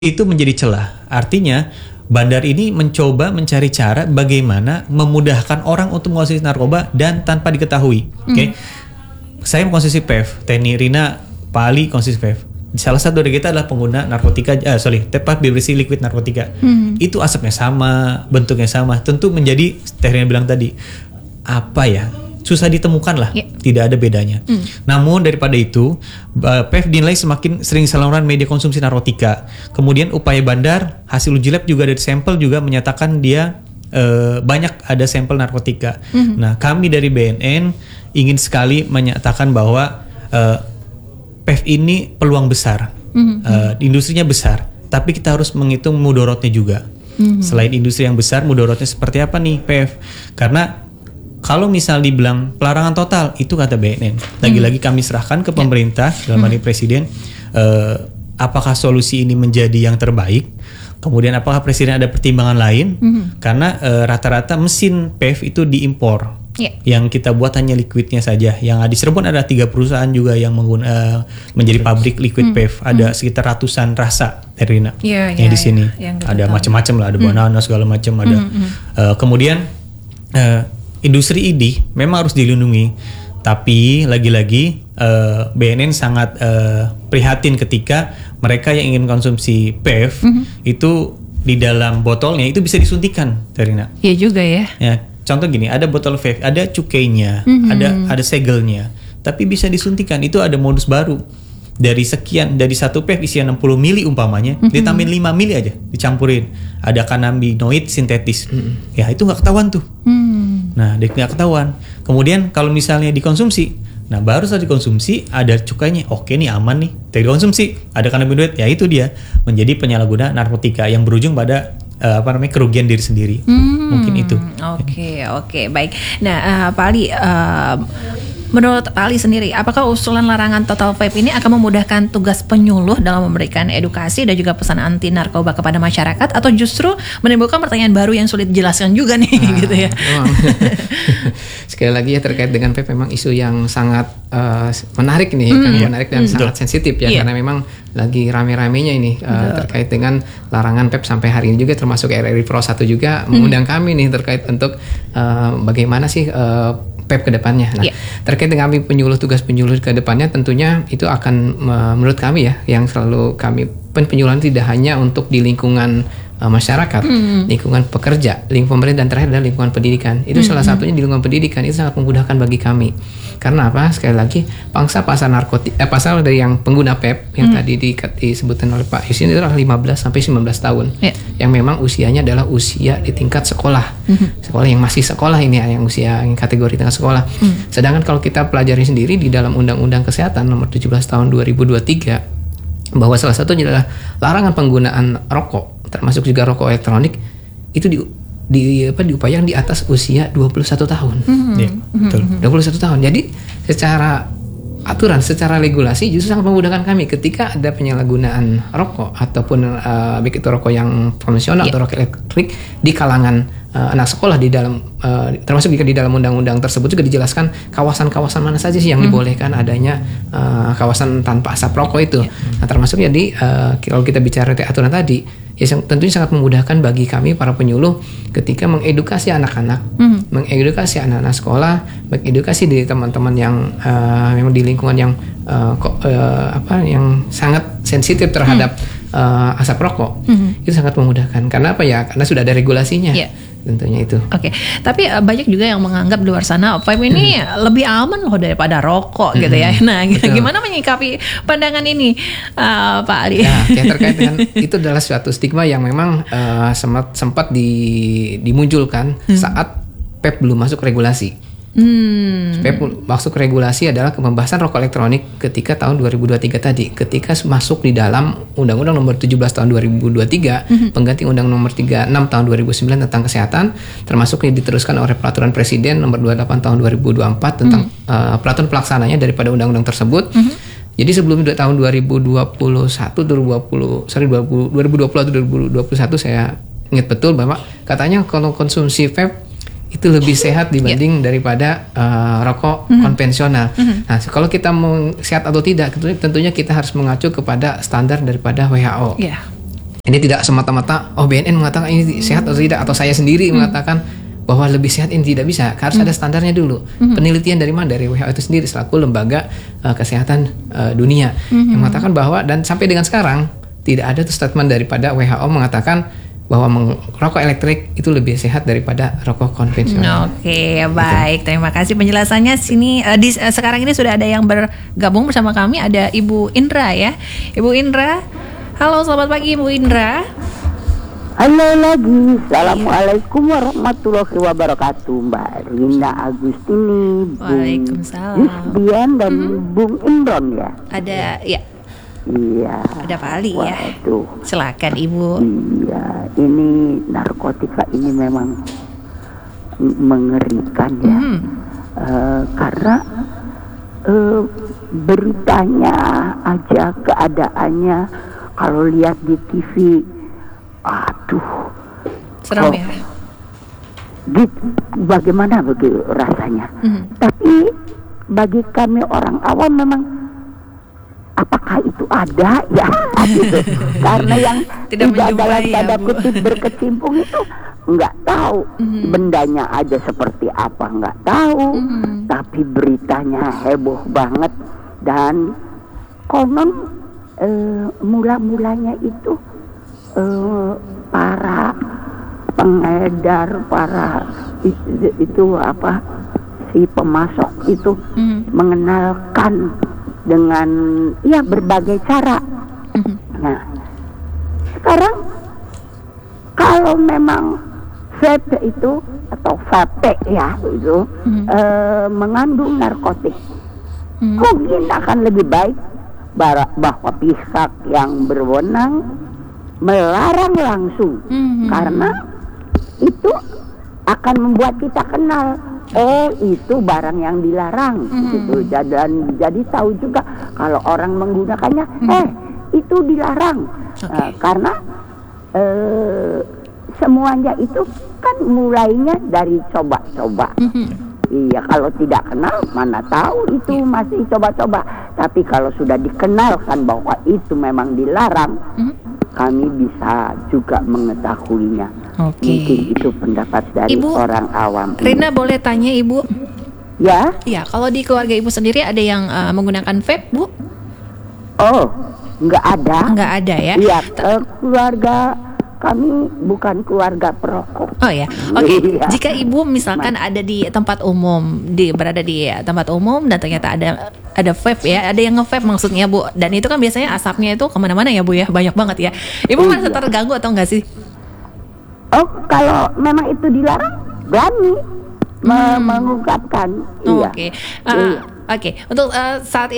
itu menjadi celah. Artinya bandar ini mencoba mencari cara bagaimana memudahkan orang untuk mengkonsumsi narkoba dan tanpa diketahui. Oke. Saya mengkonsumsi PEV, Teni, Rina, Pak Ali konsumsi PEV. Salah satu dari kita adalah pengguna narkotika, tepat bersih liquid narkotika. Itu asapnya sama, bentuknya sama. Tentu menjadi Teh Rina bilang tadi, apa ya? Susah ditemukan lah, tidak ada bedanya. Namun daripada itu, PEV dinilai semakin sering saluran media konsumsi narkotika. Kemudian upaya bandar, hasil uji lab juga dari sampel juga menyatakan dia banyak ada sampel narkotika. Nah, kami dari BNN ingin sekali menyatakan bahwa PEV ini peluang besar, industrinya besar, tapi kita harus menghitung mudorotnya juga. Selain industri yang besar, mudorotnya seperti apa nih PEV? Karena kalau misal dibilang pelarangan total, itu kata BNN. Lagi-lagi kami serahkan ke pemerintah, dalam hal ini Presiden, apakah solusi ini menjadi yang terbaik? Kemudian apakah Presiden ada pertimbangan lain? Karena rata-rata mesin PEV itu diimpor. Yang kita buat hanya liquidnya saja. Yang di Cirebon ada 3 perusahaan juga yang menjadi pabrik liquid PEV. Ada sekitar ratusan rasa, Rina, yang di sini. Ada macam-macam lah, ada banana segala macam ada. Kemudian industri ini memang harus dilindungi, tapi lagi-lagi BNN sangat prihatin ketika mereka yang ingin konsumsi PEV itu di dalam botolnya itu bisa disuntikan, Terina. Iya juga ya. Contoh gini, ada botol PEV, ada cukainya, ada segelnya, tapi bisa disuntikan. Itu ada modus baru. Dari satu PEV isian 60 mili umpamanya, ditambahin 5 mili aja, dicampurin. Ada kanabinoid sintetis. Ya, itu nggak ketahuan tuh. Nah, dia nggak ketahuan. Kemudian kalau misalnya dikonsumsi, nah baru saat dikonsumsi ada cukainya, oke nih aman nih. Dari konsumsi ada kanabinoid, ya itu dia menjadi penyalahguna narkotika yang berujung pada kerugian diri sendiri. Mungkin itu. Oke, baik. Nah, Pak Ali, menurut Pak Ali sendiri, apakah usulan larangan total vape ini akan memudahkan tugas penyuluh dalam memberikan edukasi dan juga pesan anti narkoba kepada masyarakat, atau justru menimbulkan pertanyaan baru yang sulit dijelaskan juga nih, gitu ya? Sekali lagi ya, terkait dengan vape memang isu yang sangat menarik nih, menarik dan sangat sensitif ya, karena memang lagi rame-ramenya ini terkait dengan larangan vape sampai hari ini juga, termasuk RRI Pro 1 juga mengundang kami nih terkait untuk bagaimana sih PEV ke depannya. Nah, terkait dengan tugas penyuluh ke depannya, tentunya itu akan menurut kami ya, yang selalu kami penyuluhan tidak hanya untuk di lingkungan masyarakat, lingkungan pekerja, lingkungan pemerintah, dan terakhir adalah lingkungan pendidikan. Itu salah satunya di lingkungan pendidikan, itu sangat memudahkan bagi kami. Karena apa? Sekali lagi, pangsa pasar pasar dari yang pengguna PEV yang tadi disebutkan oleh Pak Yusin itu adalah 15 sampai 19 tahun. Yang memang usianya adalah usia di tingkat sekolah. Sekolah yang masih sekolah ini, yang usia yang kategori tingkat sekolah. Sedangkan kalau kita pelajari sendiri di dalam Undang-Undang Kesehatan nomor 17 tahun 2023, bahwa salah satunya adalah larangan penggunaan rokok, termasuk juga rokok elektronik, itu diupayakan di atas usia 21 tahun. 21 tahun. Jadi secara aturan, secara regulasi justru sangat memudahkan kami ketika ada penyalahgunaan rokok ataupun baik itu rokok yang konvensional atau rokok elektrik di kalangan anak sekolah, di dalam termasuk jika di dalam undang-undang tersebut juga dijelaskan kawasan-kawasan mana saja sih yang dibolehkan adanya kawasan tanpa asap rokok itu. Nah, termasuk jadi kalau kita bicara aturan tadi, ya tentunya sangat memudahkan bagi kami para penyuluh ketika mengedukasi anak-anak, mengedukasi anak-anak sekolah, mengedukasi dari teman-teman yang memang di lingkungan yang yang sangat sensitif terhadap asap rokok. Itu sangat memudahkan. Karena apa ya? Karena sudah ada regulasinya. Tentunya itu. Tapi banyak juga yang menganggap di luar sana vape ini lebih aman loh daripada rokok gitu ya. Nah, gimana menyikapi pandangan ini, Pak Ali? Ya, terkait dengan itu adalah suatu stigma yang memang sempat dimunculkan saat PEV belum masuk regulasi. PEV masuk regulasi adalah pembahasan rokok elektronik ketika tahun 2023 tadi, ketika masuk di dalam Undang-Undang Nomor 17 tahun 2023 pengganti Undang Nomor 36 tahun 2009 tentang kesehatan, termasuk yang diteruskan oleh Peraturan Presiden Nomor 28 tahun 2024 tentang peraturan pelaksananya daripada undang-undang tersebut. Jadi sebelum tahun 2020 atau 2021 saya ingat betul bahwa katanya kalau konsumsi vape itu lebih sehat dibanding daripada rokok konvensional. Nah, kalau kita mau sehat atau tidak, tentunya kita harus mengacu kepada standar daripada WHO. Ini tidak semata-mata BNN mengatakan ini sehat atau tidak, atau saya sendiri mengatakan bahwa lebih sehat, ini tidak bisa. Harus ada standarnya dulu. Penelitian dari mana? Dari WHO itu sendiri selaku lembaga kesehatan dunia yang mengatakan bahwa, dan sampai dengan sekarang tidak ada tuh statement daripada WHO mengatakan bahwa merokok elektrik itu lebih sehat daripada rokok konvensional. Oke, baik. Terima kasih penjelasannya. Sini sekarang ini sudah ada yang bergabung bersama kami, ada Ibu Indra ya. Ibu Indra, halo, selamat pagi Ibu Indra. Halo lagi, Assalamualaikum warahmatullahi wabarakatuh, Mbak Rina Agustini, Waalaikumsalam. Bung Yusdian dan Bung Imron ya. Ada ya. Iya. Ada Pak Ali ya. Waduh. Silakan Ibu. Iya, ini narkotika ini memang mengerikan ya. Karena beritanya aja, keadaannya kalau lihat di TV, aduh, Seram ya. Bagaimana begitu rasanya? Tapi bagi kami orang awam memang, apakah itu ada ya? Gitu. Karena yang Tidak dalam menjumpai tanda ya, Bu. kutip berkecimpung itu nggak tahu bendanya aja seperti apa, nggak tahu. Tapi beritanya heboh banget, dan konon mula-mulanya itu para pengedar, para itu apa, si pemasok itu mengenalkan dengan ya berbagai cara. Nah, sekarang kalau memang vape itu atau vape ya itu mengandung narkotik, mungkin akan lebih baik bahwa pihak yang berwenang melarang langsung, karena itu akan membuat kita kenal, oh itu barang yang dilarang gitu. Dan jadi tahu juga kalau orang menggunakannya, itu dilarang. Karena semuanya itu kan mulainya dari coba-coba. Iya, kalau tidak kenal mana tahu itu masih coba-coba. Tapi kalau sudah dikenalkan bahwa itu memang dilarang, kami bisa juga mengetahuinya. Mungkin itu pendapat dari Ibu, orang awam. Rina boleh tanya Ibu? Ya? Ya, kalau di keluarga Ibu sendiri ada yang menggunakan vape, Bu? Oh, nggak ada. Nggak ada ya? Iya, keluarga kami bukan keluarga perokok. Oh ya, oke. Iya. Jika Ibu misalkan ada di tempat umum, berada di tempat umum dan ternyata ada vape ya, ada yang nge-vape maksudnya Bu, dan itu kan biasanya asapnya itu kemana-mana ya Bu ya, banyak banget ya. Ibu merasa terganggu atau enggak sih? Oh, kalau memang itu dilarang, berani mengungkapkan. Iya. Oke. Oke, untuk saat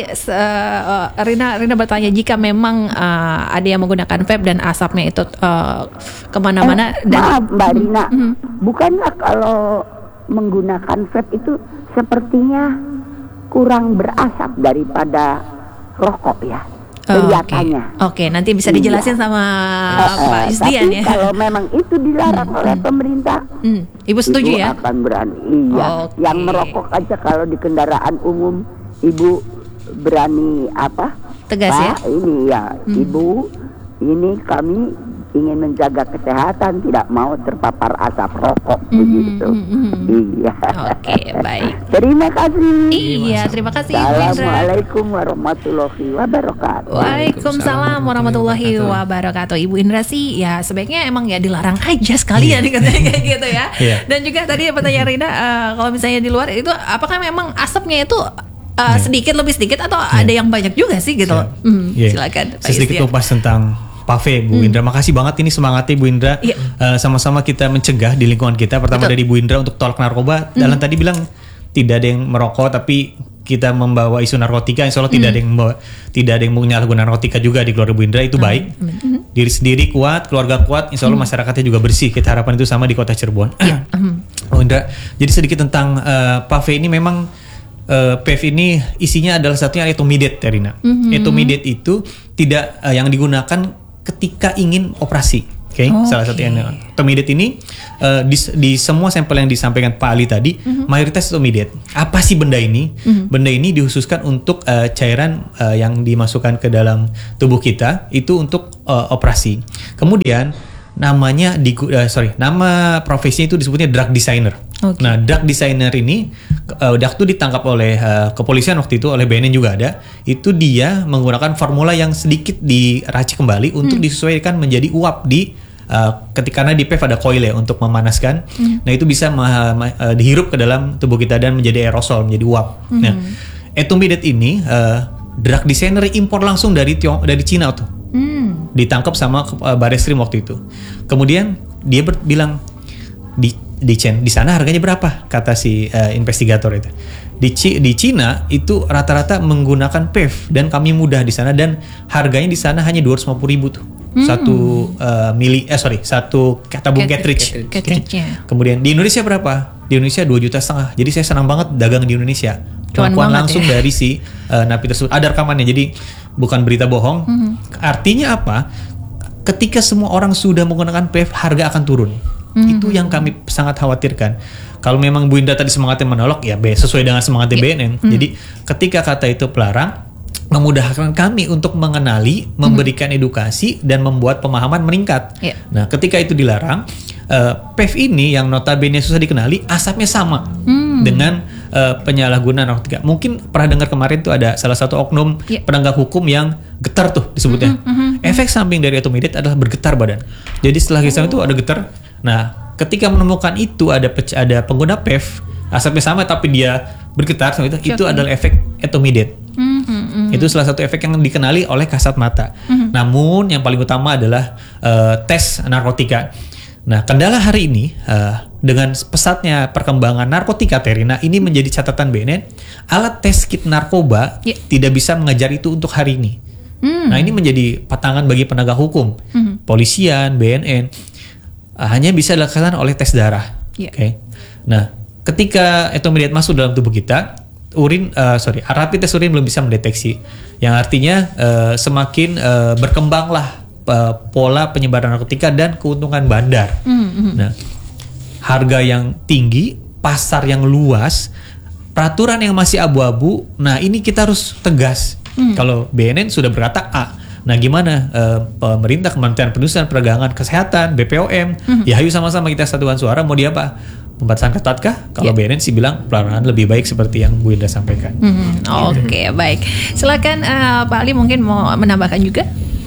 Rina bertanya, jika memang ada yang menggunakan vape dan asapnya itu kemana-mana. Maaf Mbak Rina, bukanlah kalau menggunakan vape itu sepertinya kurang berasap daripada rokok ya, kelihatannya. Oke, nanti bisa dijelasin sama Pak Yusdian tapi ya. kalau memang itu dilarang oleh pemerintah, Ibu setuju Ibu ya? akan berani. Iya. Oke. Yang merokok aja kalau di kendaraan umum, Ibu berani apa? Tegas ya? Pak, ini ya, Ibu, ini kami ingin menjaga kesehatan, tidak mau terpapar asap rokok begitu. Iya. Oke, baik. Terima kasih. Iya, terima kasih Ibu Indra. Assalamualaikum warahmatullahi wabarakatuh. Waalaikumsalam warahmatullahi wabarakatuh. Ibu Indra sih ya sebaiknya emang ya dilarang aja sekalian katanya kayak gitu ya. Dan juga tadi pertanyaan Rina, kalau misalnya di luar itu apakah memang asapnya itu lebih sedikit atau ada yang banyak juga sih gitu? Silakan. Pak Sedikit Yusdian. kupas tentang PAVE, Bu Indra. Makasih banget ini semangatnya Bu Indra. Sama-sama kita mencegah di lingkungan kita. Pertama dari Bu Indra untuk tolak narkoba. Dalam tadi bilang tidak ada yang merokok, tapi kita membawa isu narkotika. Insya Allah tidak ada yang menyalahgunakan narkotika juga di keluarga Bu Indra. Itu baik. Diri sendiri kuat, keluarga kuat. Insya Allah masyarakatnya juga bersih. Kita harapkan itu sama di kota Cirebon. Bu Indra, jadi sedikit tentang PAVE ini memang PEV ini isinya adalah satunya etomidate, Rina. Etomidate itu tidak yang digunakan ketika ingin operasi. Oke, salah satu yang etomidate ini di semua sampel yang disampaikan Pak Ali tadi, mayoritas etomidate. Apa sih benda ini? Benda ini dikhususkan untuk cairan yang dimasukkan ke dalam tubuh kita itu untuk operasi. Kemudian nama profesinya itu disebutnya drug designer. Okay. Nah, drug designer ini waktu ditangkap oleh kepolisian waktu itu, oleh BNN juga ada. Itu dia menggunakan formula yang sedikit diracik kembali untuk disesuaikan menjadi uap karena di PEV ada coil ya untuk memanaskan. Nah, itu bisa dihirup ke dalam tubuh kita dan menjadi aerosol, menjadi uap. Nah, etomidate ini drug designer impor langsung dari Cina tuh. Ditangkap sama Barreskrim waktu itu. Kemudian dia bilang di sana harganya berapa? Kata si investigator itu. Di Cina itu rata-rata menggunakan PEV dan kami mudah di sana dan harganya di sana hanya 250.000 tuh. Satu tabung cartridge. Kemudian di Indonesia berapa? Di Indonesia 2,5 juta. Jadi saya senang banget dagang di Indonesia. Pengakuan langsung dari si napi tersebut. Ada rekamannya, jadi bukan berita bohong. Artinya apa? Ketika semua orang sudah menggunakan PEV, harga akan turun. Itu yang kami sangat khawatirkan. Kalau memang Bu Indah tadi semangatnya menolak, ya sesuai dengan semangatnya BNN. Jadi ketika kata itu pelarang, memudahkan kami untuk mengenali, memberikan edukasi, dan membuat pemahaman meningkat. Nah, ketika itu dilarang, PEV ini yang notabene susah dikenali, asapnya sama dengan penyalahgunaan narkotika. Mungkin pernah dengar kemarin tuh ada salah satu oknum penegak hukum yang getar tuh disebutnya. Efek samping dari etomidate adalah bergetar badan. Jadi setelah kisah itu ada getar. Nah, ketika menemukan itu ada pengguna PEV, asapnya sama tapi dia bergetar, itu adalah efek etomidate. Itu salah satu efek yang dikenali oleh kasat mata. Namun yang paling utama adalah tes narkotika. Nah, kendala hari ini dengan pesatnya perkembangan narkotika, Terina, ini menjadi catatan BNN. Alat tes kit narkoba tidak bisa mengejar itu untuk hari ini. Nah, ini menjadi patangan bagi penegak hukum, polisian, BNN. Hanya bisa dilaksanakan oleh tes darah. Okay. Nah, ketika etomidate masuk dalam tubuh kita, rapid test urin belum bisa mendeteksi. Yang artinya semakin berkembanglah pola penyebaran narkotika dan keuntungan bandar. Nah, harga yang tinggi, pasar yang luas, peraturan yang masih abu-abu. Nah, ini kita harus tegas. Kalau BNN sudah berkata A, nah gimana pemerintah, Kementerian Perindustrian, Perdagangan, Kesehatan, BPOM, ya ayo sama-sama kita satukan suara. Mau dia apa? Pembatasan ketat kah? Kalau BNN sih bilang pelarangan lebih baik seperti yang Bu Indah sampaikan. Oke, baik. Silakan Pak Ali mungkin mau menambahkan juga.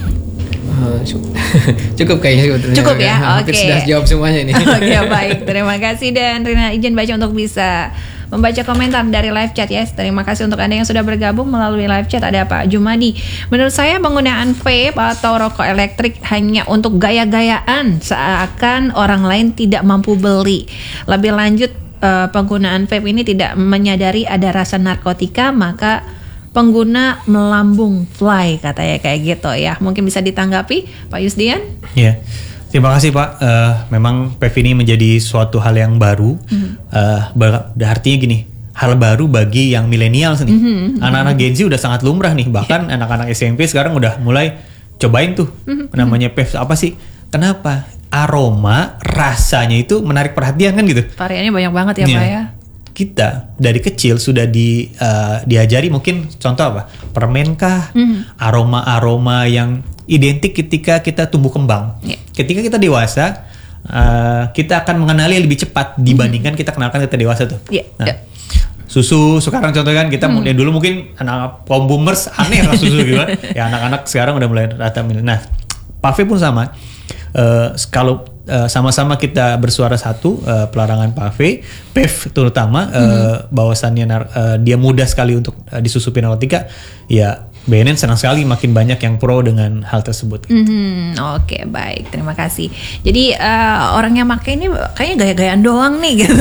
Cukup kayaknya. Cukup ya. Oke. Sudah jawab semuanya ini. Oke, baik. Terima kasih, dan Rina izin baca untuk bisa membaca komentar dari live chat ya. Terima kasih untuk Anda yang sudah bergabung melalui live chat. Ada Pak Jumadi. Menurut saya penggunaan vape atau rokok elektrik hanya untuk gaya-gayaan, seakan orang lain tidak mampu beli. Lebih lanjut, penggunaan vape ini tidak menyadari ada rasa narkotika, maka pengguna melambung fly, katanya kayak gitu ya. Mungkin bisa ditanggapi Pak Yusdian? Ya, terima kasih Pak. Memang PEV ini menjadi suatu hal yang baru. Artinya gini, hal baru bagi yang milenial nih. Anak-anak Gen Z udah sangat lumrah nih. Bahkan anak-anak SMP sekarang udah mulai cobain tuh. Namanya PEV apa sih? Kenapa? Aroma, rasanya itu menarik perhatian kan gitu. Variannya banyak banget ya Pak ya. Kita dari kecil sudah diajari, mungkin contoh apa? Permen kah? Aroma-aroma yang identik ketika kita tumbuh kembang. Ketika kita dewasa, kita akan mengenali lebih cepat dibandingkan kita kenalkan kita dewasa tuh. Susu sekarang contohnya kan kita mulai dulu mungkin anak kaum boomers aneh lah susu gitu kan. Ya anak-anak sekarang udah mulai rata milih. Nah, vape pun sama. Kalau sama-sama kita bersuara satu, pelarangan PEV terutama bahwasannya dia mudah sekali untuk disusupi narkotika, ya BNN senang sekali makin banyak yang pro dengan hal tersebut. Oke, baik, terima kasih. Jadi orang yang pakai ini kayaknya gaya-gayaan doang nih gitu.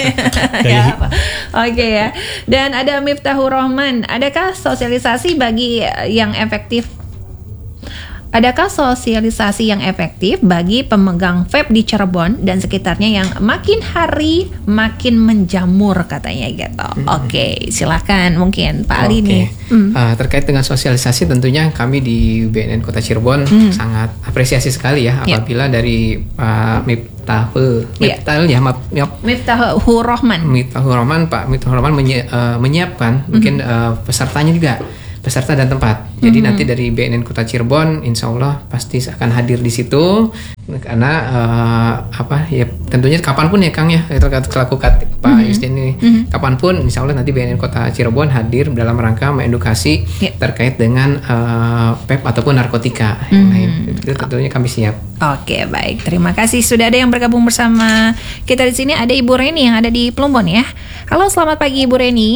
Oke ya. Dan ada Miftahur Rahman, adakah sosialisasi bagi yang efektif Adakah sosialisasi yang efektif bagi pemegang vape di Cirebon dan sekitarnya yang makin hari makin menjamur katanya gitu. Oke, silakan mungkin Pak Ali nih. Terkait dengan sosialisasi tentunya kami di BNN Kota Cirebon sangat apresiasi sekali ya apabila dari Pak Miftahul Rahman Pak Miftahul Rahman menyiapkan mungkin pesertanya juga, peserta dan tempat. Jadi nanti dari BNN Kota Cirebon insya Allah pasti akan hadir di situ karena tentunya kapanpun ya Kang ya, selaku Pak Yustin ini kapanpun insya Allah nanti BNN Kota Cirebon hadir dalam rangka mengedukasi terkait dengan PEP ataupun narkotika yang lain. Itu tentunya kami siap. Oke, baik. Terima kasih sudah ada yang bergabung bersama kita di sini. Ada Ibu Reni yang ada di Plumbon ya. Halo, selamat pagi Ibu Reni.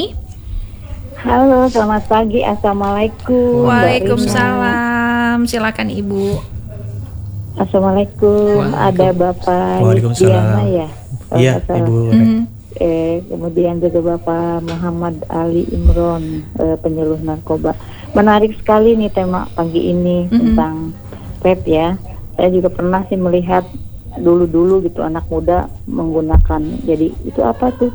Halo, selamat pagi. Assalamualaikum. Waalaikumsalam. Silakan Ibu. Assalamualaikum. Ada Bapak Diana ya. Iya, Ibu. Kemudian juga Bapak Muhammad Ali Imron, penyuluh narkoba. Menarik sekali nih tema pagi ini tentang PEP ya. Saya juga pernah sih melihat dulu gitu anak muda menggunakan. Jadi itu apa tuh?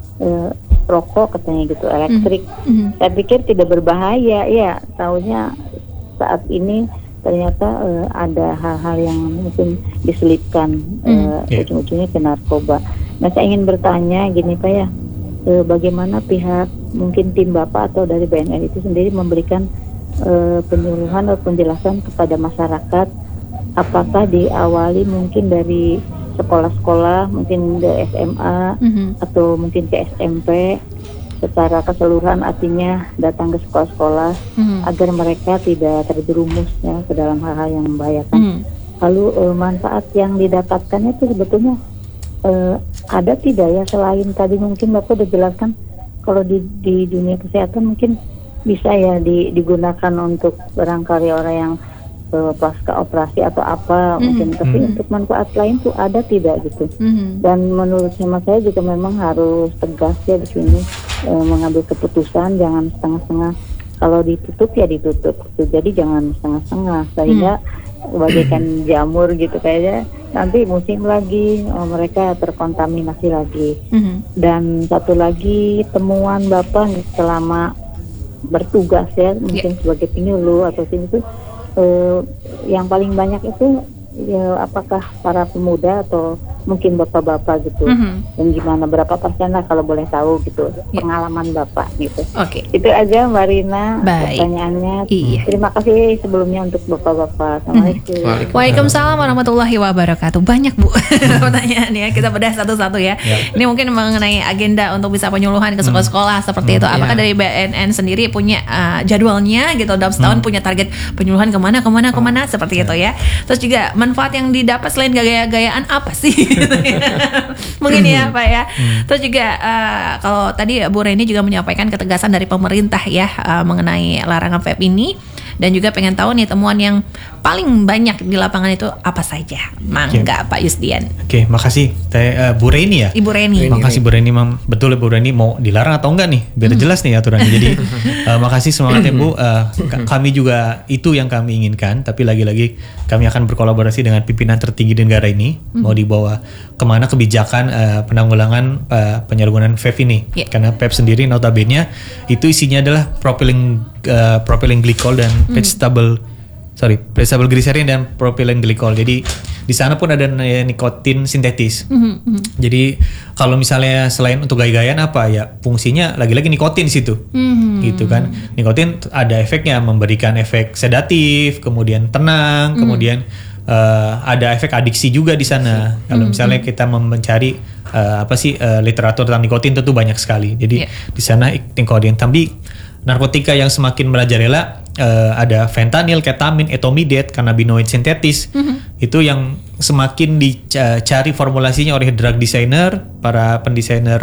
Rokok katanya gitu, elektrik. Saya pikir tidak berbahaya, ya taunya saat ini ternyata ada hal-hal yang mungkin diselipkan ujung-ujungnya ke narkoba. Nah, saya ingin bertanya gini Pak ya, bagaimana pihak mungkin tim Bapak atau dari BNN itu sendiri memberikan penyuluhan atau penjelasan kepada masyarakat, apakah diawali mungkin dari sekolah-sekolah, mungkin ke SMA atau mungkin ke SMP secara keseluruhan, artinya datang ke sekolah-sekolah agar mereka tidak terjerumus ya ke dalam hal-hal yang membahayakan. Lalu manfaat yang didapatkannya itu sebetulnya ada tidak ya, selain tadi mungkin Bapak sudah jelaskan kalau di dunia kesehatan mungkin bisa ya digunakan untuk barangkali orang yang pasca operasi atau apa mungkin, tapi untuk manfaat lain tuh ada tidak gitu. Dan menurut hemat saya juga memang harus tegas ya di sini mengambil keputusan, jangan setengah-setengah. Kalau ditutup ya ditutup gitu. Jadi jangan setengah-setengah sehingga bagaikan jamur gitu kayaknya nanti musim lagi mereka terkontaminasi lagi. Dan satu lagi temuan Bapak selama bertugas ya mungkin sebagai penyuluh atau sini tuh yang paling banyak itu ya, apakah para pemuda atau mungkin bapak-bapak gitu, dan gimana berapa persen lah kalau boleh tahu gitu pengalaman Bapak gitu. Itu aja Mbak Rina pertanyaannya. Terima kasih sebelumnya untuk bapak-bapak. Assalamualaikum. Waalaikumsalam warahmatullahi wabarakatuh. Banyak Bu pertanyaannya, kita bedah satu-satu ya. Ini mungkin mengenai agenda untuk bisa penyuluhan ke sekolah-sekolah seperti itu. Apakah dari BNN sendiri punya jadwalnya gitu dalam setahun, punya target penyuluhan kemana seperti itu ya. Terus juga manfaat yang didapat selain gaya-gayaan apa sih? Mungkin ya Pak ya. Terus juga kalau tadi Bu Reni juga menyampaikan ketegasan dari pemerintah ya mengenai larangan vape ini, dan juga pengen tahu nih temuan yang paling banyak di lapangan itu apa saja. Mangga Pak Yusdian. Oke, makasih Bu Reni ya. Ibu Reni. Makasih Bu Reni, betul Bu Reni mau dilarang atau enggak nih? Biar jelas nih aturannya. Jadi makasih semangatnya Bu. Kami juga itu yang kami inginkan, tapi lagi-lagi kami akan berkolaborasi dengan pimpinan tertinggi di negara ini, mau dibawa kemana kebijakan penanggulangan penyalahgunaan vape ini. Karena vape sendiri notabene itu isinya adalah propylene glycol dan vegetable glycerin dan propylene glycol. Jadi di sana pun ada nikotin sintetis. Jadi kalau misalnya selain untuk gaya-gayaan apa ya, fungsinya lagi-lagi nikotin di situ. Gitu kan. Nikotin ada efeknya, memberikan efek sedatif, kemudian tenang, kemudian ada efek adiksi juga di sana. Kalau misalnya kita mencari literatur tentang nikotin tentu banyak sekali. Jadi di sana nikotin. Tapi narkotika yang semakin merajalela ada fentanyl, ketamin, etomidate, cannabinoid sintetis. Itu yang semakin dicari formulasinya oleh drug designer, para pendesainer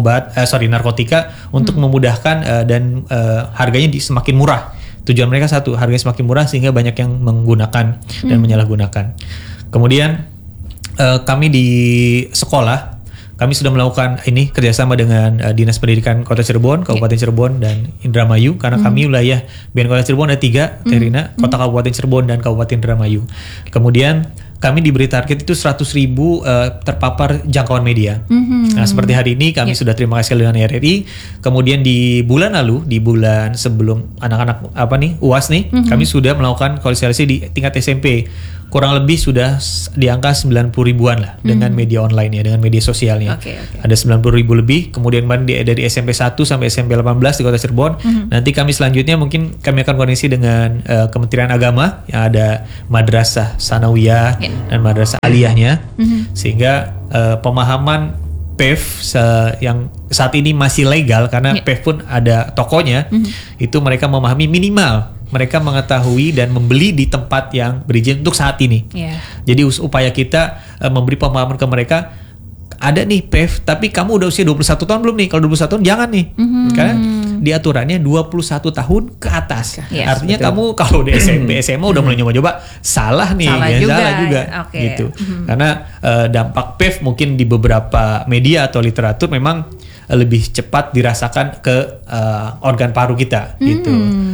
narkotika untuk memudahkan dan harganya semakin murah. Tujuan mereka satu, harganya semakin murah sehingga banyak yang menggunakan dan menyalahgunakan. Kemudian kami di sekolah kami sudah melakukan ini kerjasama dengan Dinas Pendidikan Kota Cirebon, Kabupaten Cirebon, dan Indramayu. Karena kami wilayah BNN Kota Cirebon ada 3, Terina, Kota Kabupaten Cirebon dan Kabupaten Indramayu. Kemudian kami diberi target itu 100.000 terpapar jangkauan media. Nah, seperti hari ini kami sudah terima kasih dengan RRI. Kemudian di bulan lalu, di bulan sebelum anak-anak UAS nih, kami sudah melakukan konsultasi di tingkat SMP. Kurang lebih sudah di angka 90 ribuan lah dengan media online ya, dengan media sosialnya. Ada 90 ribu lebih. Kemudian dari SMP 1 sampai SMP 18 di Kota Cirebon. Nanti kami selanjutnya mungkin kami akan koordinasi dengan Kementerian Agama yang ada Madrasah Sanawiyah dan Madrasah Aliyahnya, sehingga pemahaman PEV yang saat ini masih legal karena PEV pun ada tokonya, itu mereka memahami minimal mereka mengetahui dan membeli di tempat yang berizin untuk saat ini. Jadi upaya kita memberi pemahaman ke mereka, ada nih PEV, tapi kamu udah usia 21 tahun belum nih? Kalau 21 tahun jangan nih. Karena di aturannya 21 tahun ke atas. Artinya kamu kalau di SMP, SMA udah mulai nyoba-nyoba, salah nih. Salah juga. Gitu. Karena dampak PEV mungkin di beberapa media atau literatur memang lebih cepat dirasakan ke organ paru kita gitu.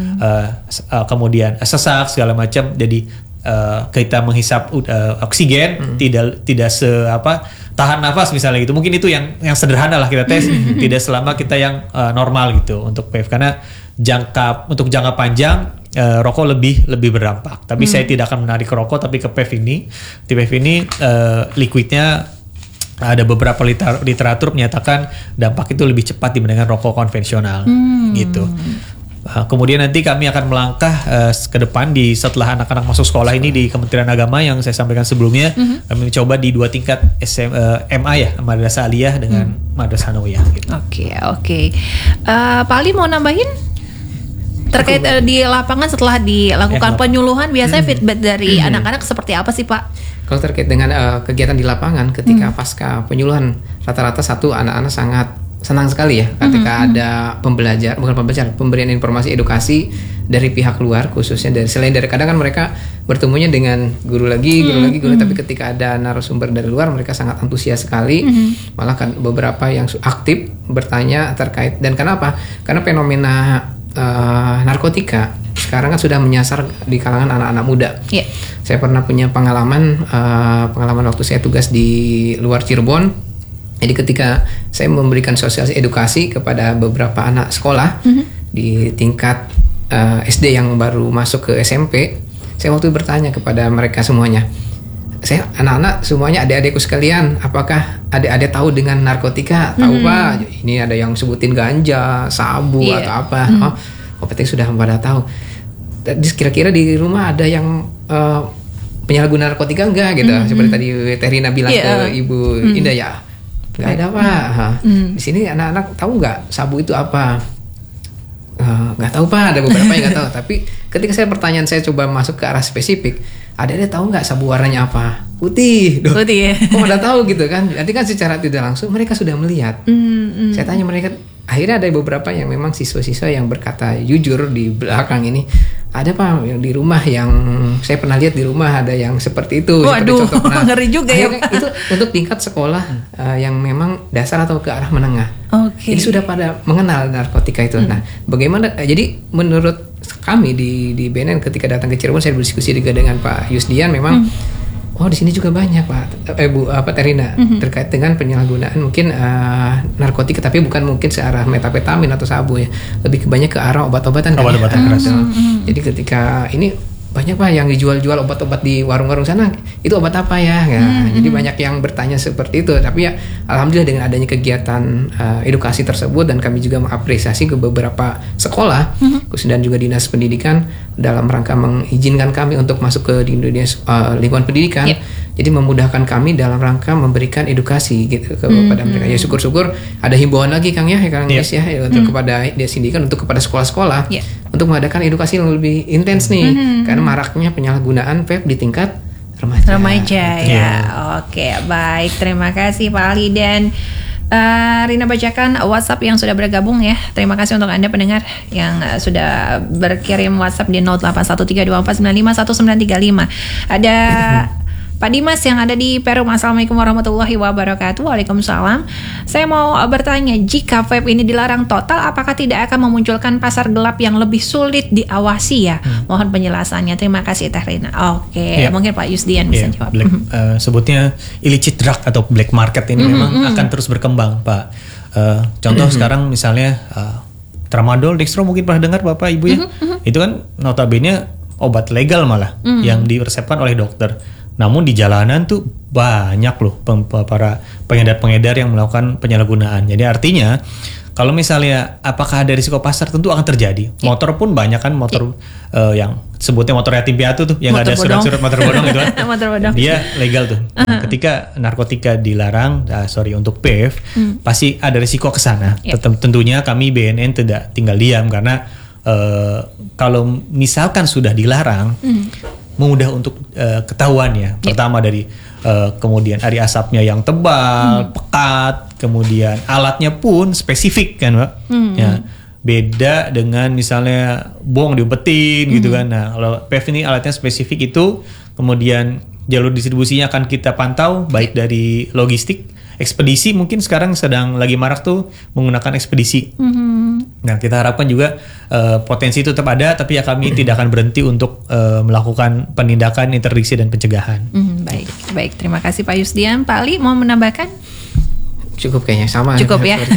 Kemudian sesak segala macam, jadi kita menghisap oksigen tidak tahan nafas misalnya gitu. Mungkin itu yang sederhana lah kita tes. Tidak selama kita yang normal gitu untuk PEV, karena untuk jangka panjang rokok lebih berdampak. Tapi saya tidak akan menarik ke rokok, tapi ke PEV ini. Di PEV ini liquidnya ada beberapa literatur menyatakan dampak itu lebih cepat dibandingkan rokok konvensional gitu. Kemudian nanti kami akan melangkah ke depan setelah anak-anak masuk sekolah ini di Kementerian Agama yang saya sampaikan sebelumnya. Kami mencoba di 2 tingkat MA ya, Madrasah Aliyah dengan Madrasah Sanawiyah gitu. Oke. Pak Ali mau nambahin? Terkait di lapangan setelah dilakukan penyuluhan, biasanya feedback dari anak-anak seperti apa sih Pak? Kalau terkait dengan kegiatan di lapangan ketika pasca penyuluhan, rata-rata anak-anak sangat senang sekali ya ketika ada pemberian informasi edukasi dari pihak luar, khususnya selain dari kadang kan mereka bertemunya dengan guru lagi, tapi ketika ada narasumber dari luar mereka sangat antusias sekali. Malah kan beberapa yang aktif bertanya terkait, dan kenapa? Karena fenomena narkotika sekarang kan sudah menyasar di kalangan anak-anak muda. Saya pernah punya pengalaman waktu saya tugas di luar Cirebon. Jadi ketika saya memberikan sosialisasi edukasi kepada beberapa anak sekolah di tingkat SD yang baru masuk ke SMP, saya waktu bertanya kepada mereka semuanya, anak-anak semuanya, adik-adikku sekalian, apakah adik-adik tahu dengan narkotika? Tahu Pak, ini ada yang sebutin ganja, sabu atau apa. Penting sudah pada tahu. Kira-kira di rumah ada yang penyalahguna narkotika enggak gitu? Seperti tadi Terina bilang ke Ibu Indah ya, nggak ada Pak. Di sini anak-anak tahu nggak sabu itu apa? Nggak tahu Pak, ada beberapa yang nggak tahu. Tapi ketika pertanyaan saya coba masuk ke arah spesifik, ada tahu nggak sabu warnanya apa? Putih. Putih ya. Kok udah tahu gitu kan? Nanti kan secara tidak langsung mereka sudah melihat. Saya tanya mereka, akhirnya ada beberapa yang memang siswa-siswa yang berkata jujur di belakang ini, ada Pak yang di rumah yang saya pernah lihat di rumah ada yang seperti itu. Waduh, ngeri juga ya. Itu untuk tingkat sekolah yang memang dasar atau ke arah menengah. Jadi sudah pada mengenal narkotika itu. Nah, bagaimana? Jadi menurut kami di BNN ketika datang ke Cirebon, saya berdiskusi juga dengan Pak Yusdian, memang di sini juga banyak Pak, Bu Terina, terkait dengan penyalahgunaan mungkin narkotika, tapi bukan mungkin searah metapetamin atau sabu ya, lebih banyak ke arah obat-obatan keras. Jadi ketika ini banyak Pak yang dijual-jual obat-obat di warung-warung sana, itu obat apa ya? Jadi banyak yang bertanya seperti itu. Tapi ya alhamdulillah dengan adanya kegiatan edukasi tersebut, dan kami juga mengapresiasi ke beberapa sekolah dan juga dinas pendidikan dalam rangka mengizinkan kami untuk masuk ke dunia lingkungan pendidikan. Jadi memudahkan kami dalam rangka memberikan edukasi gitu kepada mereka. Ya syukur-syukur ada himbauan lagi Kang ya Yes ya, untuk kepada sindikan, untuk kepada sekolah-sekolah untuk mengadakan edukasi yang lebih intens nih, karena maraknya penyalahgunaan vape di tingkat remaja ya. Oke, baik, terima kasih Pak Ali, dan Rina bacakan WhatsApp yang sudah bergabung ya. Terima kasih untuk Anda pendengar yang sudah berkirim WhatsApp di 081324951935. Ada Pak Dimas yang ada di Perum, Assalamualaikum warahmatullahi wabarakatuh. Waalaikumsalam. Saya mau bertanya, jika vape ini dilarang total, apakah tidak akan memunculkan pasar gelap yang lebih sulit diawasi ya? Mohon penjelasannya. Terima kasih Teh Rina. Oke, mungkin Pak Yusdian bisa jawab. Sebutnya illicit drug atau black market ini memang akan terus berkembang, Pak. Contoh sekarang misalnya tramadol, dextro mungkin pernah dengar Bapak Ibu ya. Itu kan notabene obat legal malah yang diresepkan oleh dokter. Namun di jalanan tuh banyak loh para pengedar-pengedar yang melakukan penyalahgunaan. Jadi artinya kalau misalnya apakah ada risiko pasar, tentu akan terjadi. Motor pun banyak kan, motor yang sebutnya motor yatim piatu tuh, yang ada surat-surat motor bodong itu kan. Motor bodong. Dia legal tuh. Ketika narkotika dilarang, untuk PEV, pasti ada risiko ke sana. Tentunya kami BNN tidak tinggal diam karena kalau misalkan sudah dilarang, mudah untuk ketahuan ya. Pertama dari kemudian dari asapnya yang tebal, pekat, kemudian alatnya pun spesifik kan, Pak. Ya, beda dengan misalnya bong diumpetin gitu kan. Nah, kalau PEV ini alatnya spesifik itu, kemudian jalur distribusinya akan kita pantau baik dari logistik, ekspedisi mungkin sekarang sedang lagi marak tuh menggunakan ekspedisi. Nah, kita harapkan juga potensi itu tetap ada, tapi ya kami tidak akan berhenti untuk melakukan penindakan, interdiksi dan pencegahan. Baik. Terima kasih Pak Yusdian. Pak Ali mau menambahkan? Cukup kayaknya sama. Cukup ya.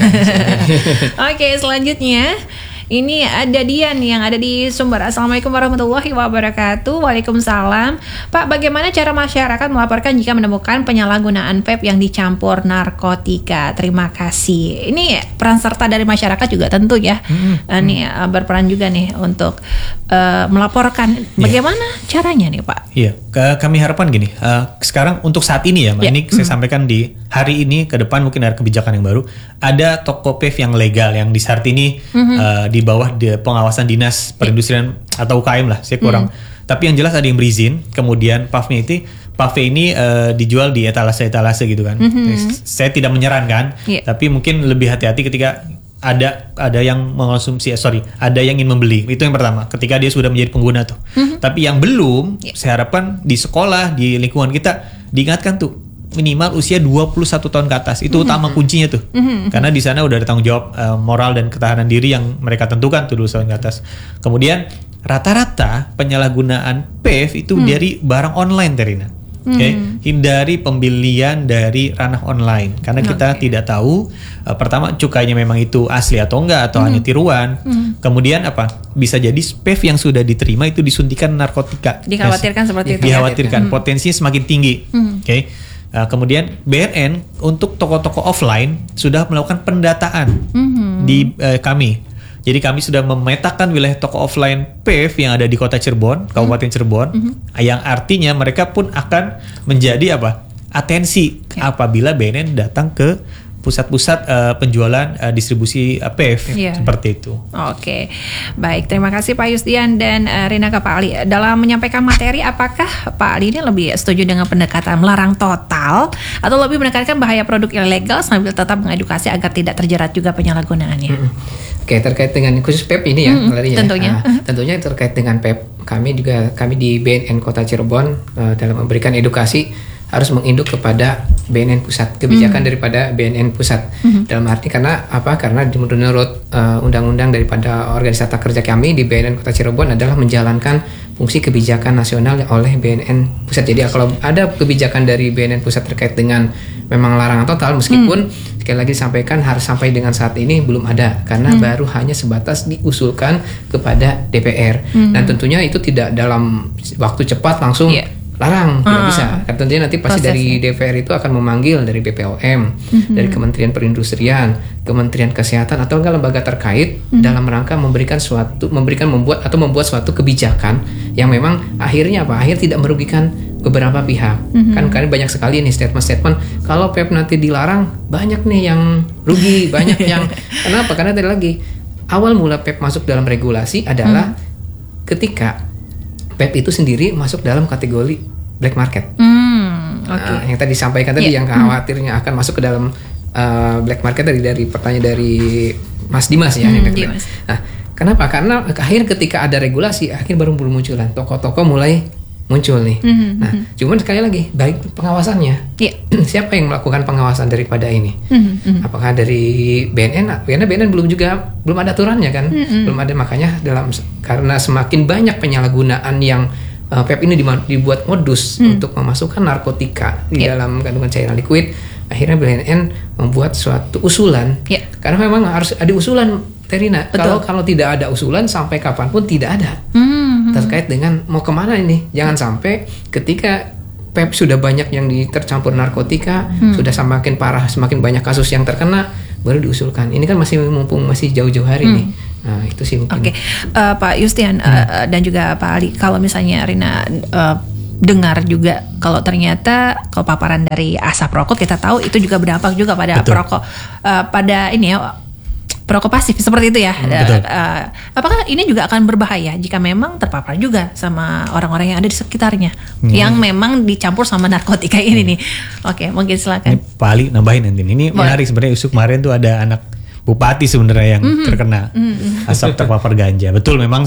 Oke, selanjutnya. Ini ada Dian yang ada di Sumber. Assalamualaikum warahmatullahi wabarakatuh. Waalaikumsalam. Pak, bagaimana cara masyarakat melaporkan jika menemukan penyalahgunaan vape yang dicampur narkotika? Terima kasih. Ini peran serta dari masyarakat juga tentu ya. Ini berperan juga nih untuk melaporkan. Bagaimana caranya nih Pak? Iya, kami harapkan gini. Sekarang untuk saat ini ya, Mbak, ini saya sampaikan di hari ini, ke depan mungkin ada kebijakan yang baru. Ada toko vape yang legal yang di saat ini di bawah pengawasan dinas perindustrian atau UKM lah, saya kurang. Tapi yang jelas ada yang berizin. Kemudian vape ini dijual di etalase gitu kan. Saya tidak menyarankan, tapi mungkin lebih hati-hati ketika ada yang mengonsumsi, ada yang ingin membeli. Itu yang pertama, ketika dia sudah menjadi pengguna tuh. Tapi yang belum, saya harapkan di sekolah, di lingkungan kita diingatkan tuh, minimal usia 21 tahun ke atas. Itu utama kuncinya tuh. Karena di sana udah ada tanggung jawab moral dan ketahanan diri yang mereka tentukan tuh 21 tahun ke atas. Kemudian rata-rata penyalahgunaan PEV itu dari barang online, Terina. Hindari pembelian dari ranah online karena kita tidak tahu pertama cukainya memang itu asli atau enggak, atau hanya tiruan. Kemudian bisa jadi PEV yang sudah diterima itu disuntikan narkotika. Dikhawatirkan seperti itu. Dikhawatirkan potensinya semakin tinggi. Kemudian BNN untuk toko-toko offline sudah melakukan pendataan di kami. Jadi kami sudah memetakan wilayah toko offline PEV yang ada di Kota Cirebon, Kabupaten Cirebon, yang artinya mereka pun akan menjadi atensi apabila BNN datang ke pusat-pusat penjualan distribusi PEV seperti itu. Oke, baik. Terima kasih Pak Yusdian dan Rina ke Pak Ali. Dalam menyampaikan materi, apakah Pak Ali ini lebih setuju dengan pendekatan melarang total atau lebih menekankan bahaya produk ilegal sambil tetap mengedukasi agar tidak terjerat juga penyalahgunaannya? Oke, terkait dengan khusus PEV ini ya, tentunya. Tentunya terkait dengan PEV, kami di BNN Kota Cirebon dalam memberikan edukasi harus menginduk kepada BNN Pusat, kebijakan daripada BNN Pusat. Dalam arti karena menurut undang-undang daripada organisasi kerja kami di BNN Kota Cirebon adalah menjalankan fungsi kebijakan nasional oleh BNN Pusat. Jadi kalau ada kebijakan dari BNN Pusat terkait dengan memang larangan total, meskipun sekali lagi disampaikan harus sampai dengan saat ini belum ada karena baru hanya sebatas diusulkan kepada DPR. Dan tentunya itu tidak dalam waktu cepat langsung larang, tidak bisa. Karena tentunya nanti pasti dari DPR itu akan memanggil dari BPOM, dari Kementerian Perindustrian, Kementerian Kesehatan atau lembaga terkait dalam rangka membuat suatu kebijakan yang memang akhirnya tidak merugikan beberapa pihak. Kan karena banyak sekali nih statement-statement kalau PEV nanti dilarang banyak nih yang rugi, banyak yang kenapa? Karena tadi lagi awal mula PEV masuk dalam regulasi adalah ketika PEV itu sendiri masuk dalam kategori black market. Yang tadi disampaikan tadi yang khawatirnya akan masuk ke dalam black market dari pertanyaan dari Mas Dimas ya. Dimas. Nah, kenapa? Karena akhir ketika ada regulasi, akhir baru bermunculan toko-toko mulai muncul nih. Nah, cuman sekali lagi baik pengawasannya. Siapa yang melakukan pengawasan daripada ini? Apakah dari BNN? Karena BNN belum ada aturannya kan, belum ada, makanya karena semakin banyak penyalahgunaan yang PEP ini dibuat modus untuk memasukkan narkotika di dalam kandungan cairan liquid. Akhirnya BNN membuat suatu usulan, karena memang harus ada usulan, Terina. Kalau tidak ada usulan sampai kapanpun tidak ada. Terkait dengan mau kemana ini, jangan sampai ketika PEP sudah banyak yang tercampur narkotika, sudah semakin parah, semakin banyak kasus yang terkena, baru diusulkan. Ini kan mumpung masih jauh-jauh hari nih. Nah itu sih mungkin. Oke, Pak Yustian dan juga Pak Ali, kalau misalnya Rina dengar juga kalau ternyata kalau paparan dari asap rokok, kita tahu itu juga berdampak juga pada perokok, pada ini ya, perokok pasif seperti itu ya. Apakah ini juga akan berbahaya jika memang terpapar juga sama orang-orang yang ada di sekitarnya yang memang dicampur sama narkotika ini nih? Oke, mungkin silakan. Ini Pak Ali nambahin nanti. Ini menarik sebenarnya. Isu kemarin tuh ada anak bupati sebenarnya yang terkena asap terpapar ganja. Betul, memang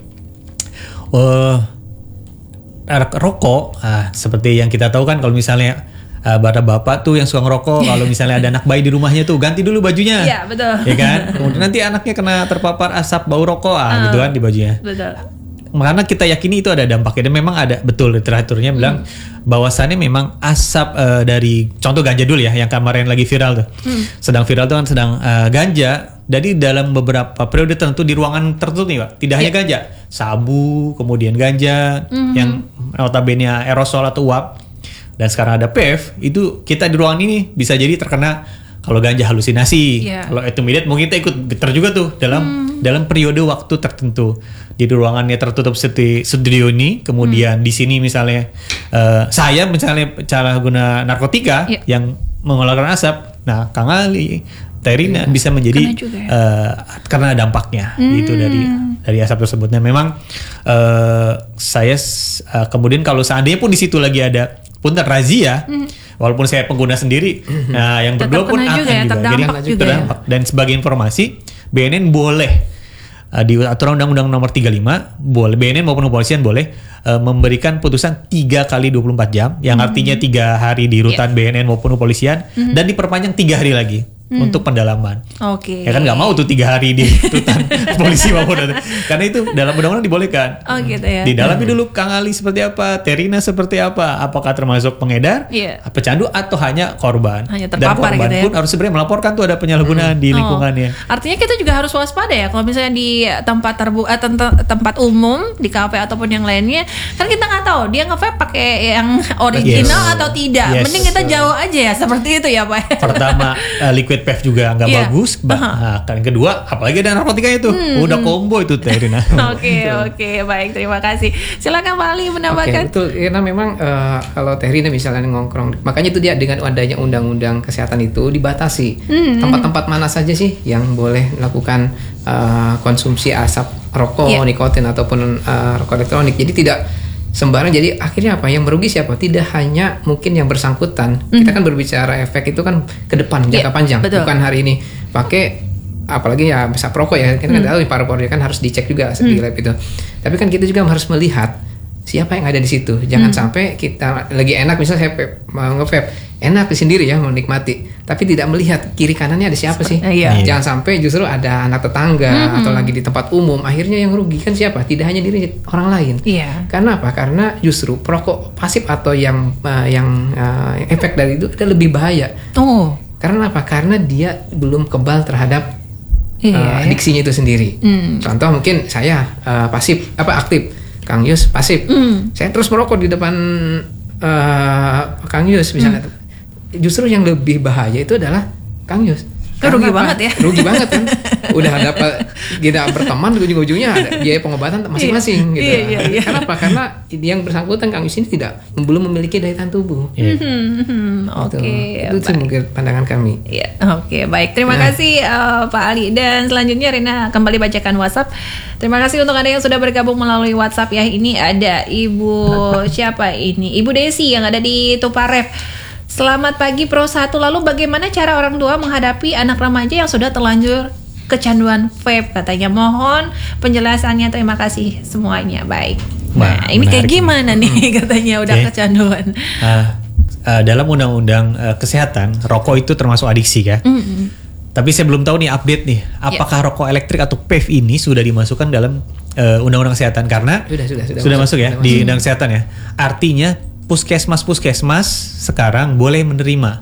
rokok, seperti yang kita tahu kan, kalau misalnya bapak tuh yang suka ngerokok, kalau misalnya ada anak bayi di rumahnya tuh ganti dulu bajunya. Iya, betul. Ya kan? Kemudian nanti anaknya kena terpapar asap bau rokok, gitu kan di bajunya. Betul. Karena kita yakini itu ada dampaknya, dan memang ada, betul literaturnya bilang bahwasannya memang asap dari contoh ganja dulu ya, yang kemarin lagi viral tuh. Sedang viral tuh kan sedang ganja. Jadi dalam beberapa periode tertentu di ruangan tertentu nih Pak, tidak hanya ganja, sabu, kemudian ganja yang notabene aerosol atau uap, dan sekarang ada PEF, itu kita di ruangan ini bisa jadi terkena. Kalau ganja halusinasi, kalau intermediate mungkin kita ikut getar juga tuh dalam periode waktu tertentu. Di ruangannya tertutup seperti studio ini, kemudian di sini misalnya saya misalnya cara guna narkotika yang mengeluarkan asap, nah Kang Ali, Terina bisa menjadi karena dampaknya gitu dari asap tersebut. Nah memang saya kemudian kalau seandainya pun di situ lagi ada razia, walaupun saya pengguna sendiri, nah yang berdua pun akan juga jadi terdampak. Dan sebagai informasi, BNN boleh di aturan Undang-Undang Nomor 35 boleh BNN maupun kepolisian boleh memberikan putusan 3 kali 24 jam, yang artinya 3 hari di rutan BNN maupun kepolisian, dan diperpanjang 3 hari lagi untuk pendalaman. Ya kan nggak mau tuh 3 hari di rutan polisi maupun karena itu dalam undang-undang dibolehkan. Gitu ya. Didalami dulu Kang Ali seperti apa, Terina seperti apa, apakah termasuk pengedar, pecandu atau hanya korban. Hanya terpapar. Dan korban gitu pun harus sebenarnya melaporkan tuh ada penyalahgunaan di lingkungannya. Artinya kita juga harus waspada ya kalau misalnya di tempat tempat umum, di kafe ataupun yang lainnya, kan kita nggak tahu dia nge-vape pakai yang original atau tidak. Mending kita jauh aja ya, seperti itu ya Pak. Pertama liquid PEF juga nggak bagus. Nah, kan kedua, apalagi ada narkotikanya tuh, udah combo itu Terina. Oke, baik, terima kasih. Silakan Pak Ali menambahkan. Betul, karena memang kalau Terina misalnya ngongkrong, makanya itu dia dengan adanya undang-undang kesehatan itu dibatasi tempat-tempat mana saja sih yang boleh melakukan konsumsi asap rokok, nikotin ataupun rokok elektronik. Jadi tidak sembarang. Jadi akhirnya apa yang merugi siapa? Tidak hanya mungkin yang bersangkutan. Kita kan berbicara efek itu kan ke depan, jangka panjang, bukan hari ini pakai, apalagi ya bisa perokok ya, kita kan tahu paru-paru kan harus dicek juga di lab itu. Tapi kan kita juga harus melihat siapa yang ada di situ. Jangan sampai kita lagi enak, misalnya saya mau nge-vape, enak sendiri ya menikmati, tapi tidak melihat kiri kanannya ada siapa sih. Jangan sampai justru ada anak tetangga atau lagi di tempat umum, akhirnya yang rugi kan siapa? Tidak hanya diri orang lain. Karena apa? Karena justru perokok pasif atau yang efek dari itu ada lebih bahaya. Karena apa? Karena dia belum kebal terhadap adiksinya itu sendiri. Contoh mungkin saya aktif, Kang Yus pasif. Saya terus merokok di depan Kang Yus misalnya. Justru yang lebih bahaya itu adalah Kang Yus. Rugi banget ya. Rugi banget kan. Udah dapat, kita berteman, ujung-ujungnya ada biaya pengobatan masing-masing gitu. Kenapa? Karena yang bersangkutan Kang Yus ini belum memiliki daya tahan tubuh. Itu mungkin pandangan kami. Oke, baik. Terima kasih Pak Ali. Dan selanjutnya Rina kembali bacakan WhatsApp. Terima kasih untuk Anda yang sudah bergabung melalui WhatsApp ya. Ini ada Ibu siapa ini? Ibu Desi yang ada di Tuparef. Selamat pagi Pro 1. Lalu bagaimana cara orang tua menghadapi anak remaja yang sudah terlanjur kecanduan vape? Katanya mohon penjelasannya. Terima kasih semuanya. Baik. Nah, ini kayak gimana nih katanya udah kecanduan. Dalam undang-undang kesehatan, rokok itu termasuk adiksi ya. Tapi saya belum tahu nih update nih, apakah rokok elektrik atau PEV ini sudah dimasukkan dalam undang-undang kesehatan, karena sudah masuk ya di undang kesehatan ya. Artinya puskesmas sekarang boleh menerima.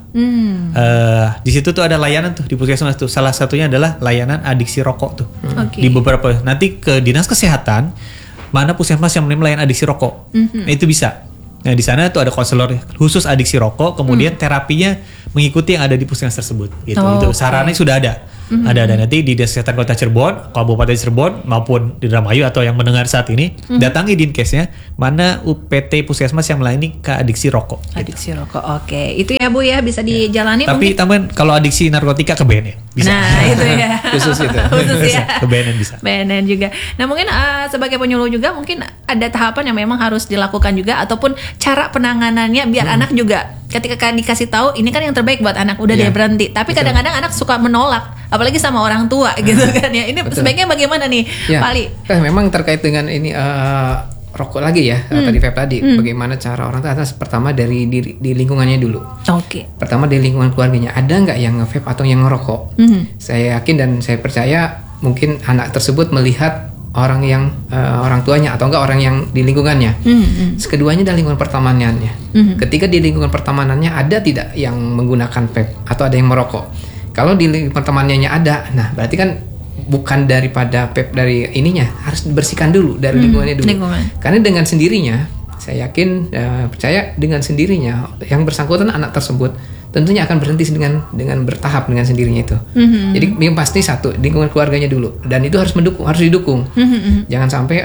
Di situ tuh ada layanan tuh di puskesmas tuh. Salah satunya adalah layanan adiksi rokok tuh. Di beberapa nanti ke dinas kesehatan mana puskesmas yang menerima layanan adiksi rokok. Nah, itu bisa. Nah, di sana tuh ada konselor khusus adiksi rokok, kemudian terapinya mengikuti yang ada di puskesmas tersebut gitu. Gitu. Sarannya sudah ada. Ada nanti di Dinas Kesehatan Kota Cirebon, Kabupaten Cirebon maupun di Indramayu atau yang mendengar saat ini, datangi Dinkesnya mana UPT Puskesmas yang melayani ke adiksi rokok. Adiksi rokok, oke. Itu ya Bu ya, bisa dijalani. Tapi tambahan kalau adiksi narkotika ke BNN bisa. Nah itu ya. Khusus itu. Khusus ya. Ke BNN bisa. BNN juga. Nah mungkin sebagai penyuluh juga mungkin ada tahapan yang memang harus dilakukan juga, ataupun cara penanganannya biar anak juga ketika dikasih tahu ini kan yang terbaik buat anak, udah dia berhenti. Tapi kadang-kadang anak suka menolak, apalagi sama orang tua gitu kan ya. Ini sebaiknya bagaimana nih, Pak Ali? Memang terkait dengan ini rokok lagi ya, tadi vape tadi. Bagaimana cara orang tua? Pertama dari di lingkungannya dulu. Pertama dari lingkungan keluarganya, ada nggak yang nge-vape atau yang ngerokok? Saya yakin dan saya percaya mungkin anak tersebut melihat orang yang orang tuanya atau enggak orang yang di lingkungannya. Keduanya dari lingkungan pertemanannya. Ketika di lingkungan pertemanannya ada tidak yang menggunakan vape atau ada yang merokok. Kalau di lingkungan pertemanannya ada, nah berarti kan bukan daripada vape dari ininya, harus dibersihkan dulu dari lingkungannya dulu. Karena dengan sendirinya, saya yakin percaya dengan sendirinya yang bersangkutan anak tersebut tentunya akan berhenti dengan bertahap dengan sendirinya itu. Jadi yang pasti satu lingkungan keluarganya dulu, dan itu harus didukung. Jangan sampai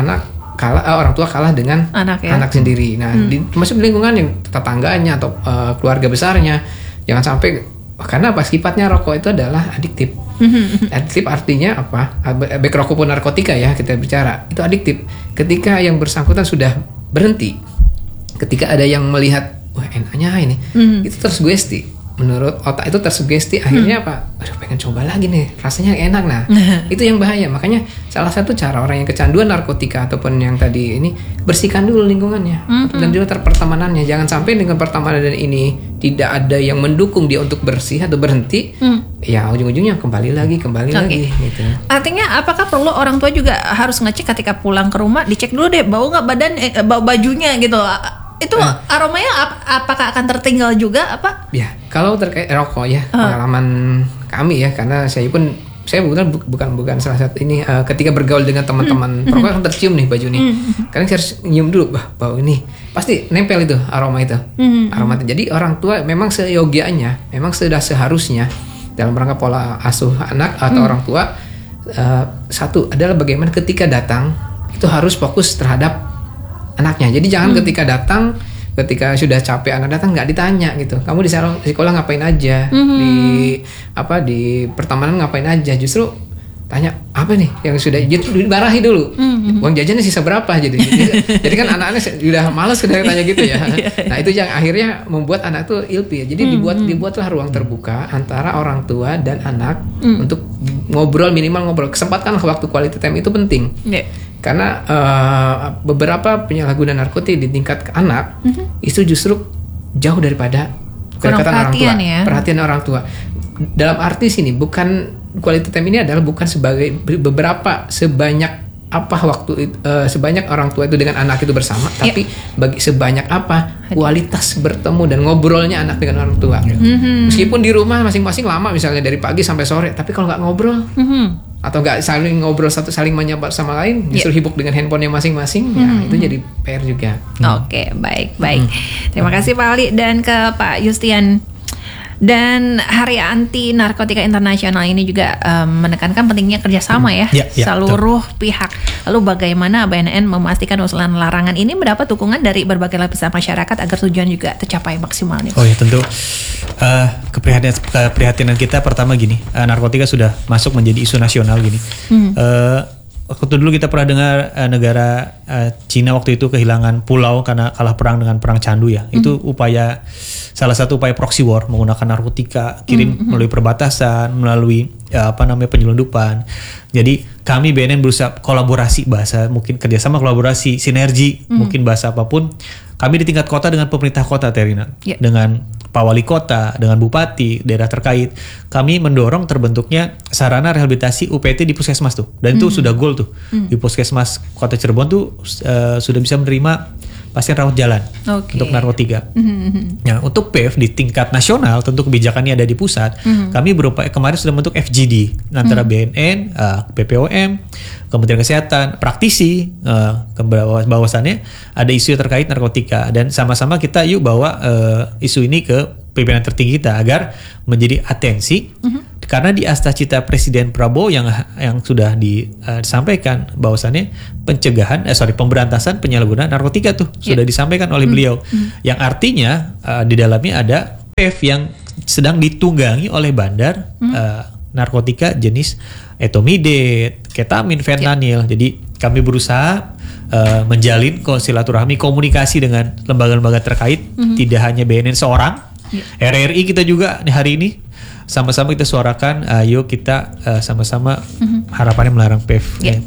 orang tua kalah dengan anak sendiri. Nah, termasuk lingkungan yang tetangganya atau keluarga besarnya, jangan sampai, karena apa, sifatnya rokok itu adalah adiktif. Adiktif artinya apa? Baik rokok pun narkotika ya, kita bicara itu adiktif. Ketika yang bersangkutan sudah berhenti, ketika ada yang melihat wah enaknya ini, itu tersugesti. Menurut otak itu tersugesti, akhirnya apa? Aduh, pengen coba lagi nih, rasanya enak. Nah, itu yang bahaya. Makanya salah satu cara orang yang kecanduan narkotika ataupun yang tadi ini, bersihkan dulu lingkungannya dan juga pertemanannya. Jangan sampai dengan pertemanan ini tidak ada yang mendukung dia untuk bersih atau berhenti. Ya ujung-ujungnya kembali lagi gitu. Artinya apakah perlu orang tua juga harus ngecek ketika pulang ke rumah, dicek dulu deh bau nggak badan, bau bajunya gitu. Itu aromanya apakah akan tertinggal juga apa? Ya, kalau terkait rokok ya, pengalaman kami ya, karena saya bukan salah satu ini, ketika bergaul dengan teman-teman perokok kan tercium nih baju nih. Karena saya harus nyium dulu, bau ini pasti nempel itu aroma itu. Aroma itu. Jadi orang tua memang seyogianya, memang sudah seharusnya dalam rangka pola asuh anak atau orang tua, satu adalah bagaimana ketika datang itu harus fokus terhadap anaknya. Jadi jangan ketika sudah capek anak datang nggak ditanya gitu, kamu di sekolah ngapain aja, di pertemanan ngapain aja, justru tanya apa nih yang sudah, dimarahi dulu, uang jajannya sisa berapa, jadi kan anak-anak sudah malas sudah tanya gitu ya. Nah itu yang akhirnya membuat anak tuh ilfil. Jadi dibuatlah ruang terbuka antara orang tua dan anak untuk minimal ngobrol. Kesempatan waktu quality time itu penting. Karena beberapa penyalahgunaan narkotika di tingkat anak itu justru jauh daripada kedekatan orang tua, perhatian orang tua. Dalam arti sini bukan quality time ini adalah bukan sebagai sebanyak apa waktu sebanyak orang tua itu dengan anak itu bersama, tapi sebanyak apa kualitas bertemu dan ngobrolnya anak dengan orang tua. Meskipun di rumah masing-masing lama misalnya dari pagi sampai sore, tapi kalau nggak ngobrol atau nggak saling ngobrol saling menyapa sama lain, justru hibuk dengan handphonenya masing-masing, ya itu jadi PR juga. Oke, baik. Terima kasih Pak Ali dan ke Pak Yustian. Dan Hari Anti Narkotika Internasional ini juga menekankan pentingnya kerjasama seluruh pihak. Lalu bagaimana BNN memastikan usulan larangan ini mendapat dukungan dari berbagai lapisan masyarakat agar tujuan juga tercapai maksimal nih? Oh ya tentu. Keprihatinan kita pertama gini, narkotika sudah masuk menjadi isu nasional gini. Waktu dulu kita pernah dengar negara Cina waktu itu kehilangan pulau karena kalah perang dengan perang candu ya. Itu salah satu upaya proxy war, menggunakan narkotika, kirim melalui perbatasan, melalui penyelundupan. Jadi kami BNN berusaha kolaborasi, bahasa mungkin kerjasama, kolaborasi, sinergi, mungkin bahasa apapun. Kami di tingkat kota dengan pemerintah kota, Terina, dengan Pak Wali Kota, dengan Bupati, daerah terkait, kami mendorong terbentuknya sarana rehabilitasi UPT di puskesmas tuh, dan itu sudah goal tuh di puskesmas Kota Cirebon tuh sudah bisa menerima pasien rawat jalan untuk narkotika. Nah, untuk PEV di tingkat nasional tentu kebijakannya ada di pusat. Kami berupaya, kemarin sudah membentuk FGD antara BNN, BPOM, Kementerian Kesehatan, praktisi, bahwasannya ada isu terkait narkotika, dan sama-sama kita yuk bawa isu ini ke pimpinan tertinggi kita agar menjadi atensi. Karena di Astacita Presiden Prabowo yang sudah disampaikan bahwasannya pemberantasan penyalahgunaan narkotika tuh sudah disampaikan oleh beliau, yang artinya di dalamnya ada PEV yang sedang ditunggangi oleh bandar narkotika jenis etomidate, ketamin, fentanyl. Jadi kami berusaha menjalin silaturahmi, komunikasi dengan lembaga-lembaga terkait, tidak hanya BNN seorang, RRI kita juga hari ini sama-sama kita suarakan, ayo kita sama-sama harapannya melarang PEV.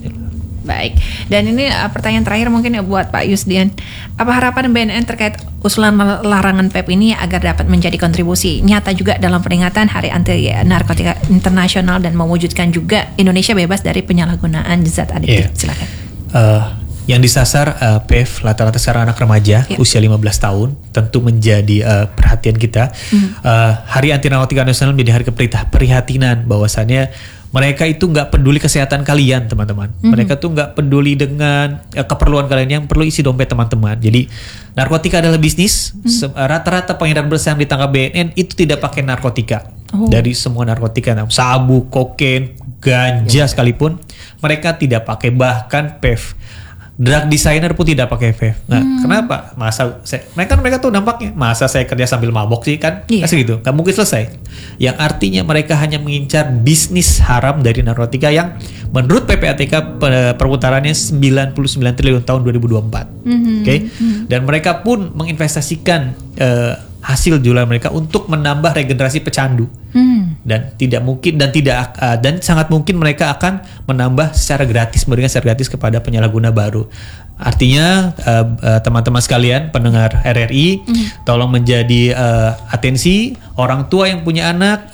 Baik, dan ini pertanyaan terakhir mungkin ya buat Pak Yusdian. Apa harapan BNN terkait usulan larangan PEV ini agar dapat menjadi kontribusi nyata juga dalam peringatan Hari Anti Narkotika Internasional dan mewujudkan juga Indonesia bebas dari penyalahgunaan zat adiktif? Silakan. Yang disasar PEV rata-rata sekarang anak remaja usia 15 tahun, tentu menjadi perhatian kita. Hari Anti Narkotika Nasional menjadi hari keprihatinan bahwasannya mereka itu nggak peduli kesehatan kalian, teman-teman. Mereka tuh nggak peduli dengan keperluan kalian, yang perlu isi dompet teman-teman. Jadi narkotika adalah bisnis. Rata-rata pengedar besar yang ditangkap BNN itu tidak pakai narkotika. Dari semua narkotika, sabu, kokain, ganja sekalipun, mereka tidak pakai, bahkan PEV. Drug designer pun tidak pakai vape. Nah, kenapa? Mereka tuh nampaknya, masa saya kerja sambil mabok sih kan? Kasih gitu, gak mungkin selesai. Yang artinya mereka hanya mengincar bisnis haram dari narkotika yang menurut PPATK perputarannya 99 triliun tahun 2024. Dan mereka pun menginvestasikan hasil jualan mereka untuk menambah regenerasi pecandu. Dan tidak mungkin dan sangat mungkin mereka akan menambah memberikan secara gratis kepada penyalahguna baru. Artinya teman-teman sekalian pendengar RRI, tolong menjadi atensi orang tua yang punya anak,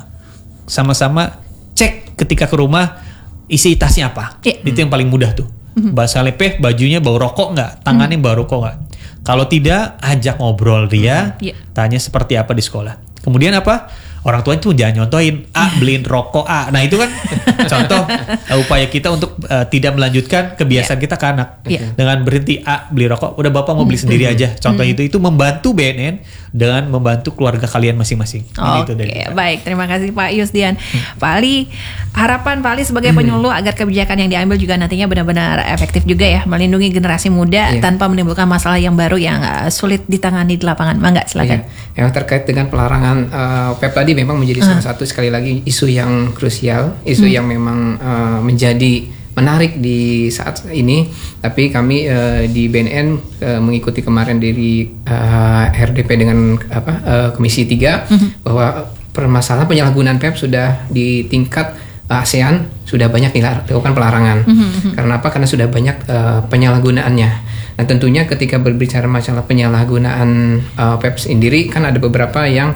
sama-sama cek ketika ke rumah isi tasnya apa. Itu yang paling mudah tuh. Bahasa lepeh, bajunya bau rokok nggak, tangannya bau rokok nggak. Kalau tidak, ajak ngobrol dia, tanya seperti apa di sekolah. Kemudian apa? Orang tua itu jangan nyontohin, beliin rokok A. Nah itu kan contoh upaya kita untuk tidak melanjutkan kebiasaan kita ke anak. Dengan berhenti beli rokok, udah bapak mau beli sendiri aja. Contoh itu membantu BNN dengan membantu keluarga kalian masing-masing. Oke, baik. Terima kasih Pak Yusdian. Pak Ali, harapan Pak Ali sebagai penyuluh agar kebijakan yang diambil juga nantinya benar-benar efektif juga ya, melindungi generasi muda tanpa menimbulkan masalah yang baru yang sulit ditangani di lapangan. Mangga, silakan. Yang terkait dengan pelarangan PEV tadi memang menjadi salah satu, sekali lagi, isu yang krusial, isu yang memang menjadi menarik di saat ini. Tapi kami di BNN mengikuti kemarin dari RDP dengan Komisi 3 bahwa permasalahan penyalahgunaan PEV sudah di tingkat ASEAN sudah banyak dilakukan pelarangan. Karena apa? Karena sudah banyak penyalahgunaannya. Nah tentunya ketika berbicara masalah penyalahgunaan PEV sendiri, kan ada beberapa yang